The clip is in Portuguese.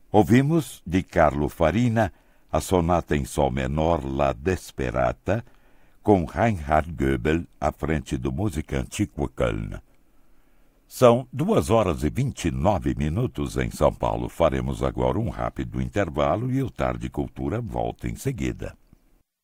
Ouvimos, de Carlo Farina, a sonata em sol menor La Desperata, com Reinhard Goebel à frente do Musikantique Köln. São 2h29 em São Paulo. Faremos agora um rápido intervalo e o Tarde Cultura volta em seguida.